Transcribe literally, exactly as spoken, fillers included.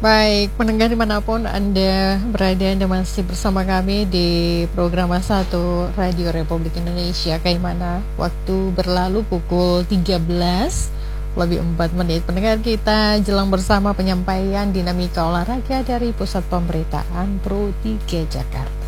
Baik, pendengar dimanapun Anda berada, Anda masih bersama kami di program satu Radio Republik Indonesia. Kayak mana waktu berlalu pukul tiga belas lebih empat menit. Pendengar kita jelang bersama penyampaian dinamika olahraga dari Pusat Pemberitaan Pro tiga Jakarta.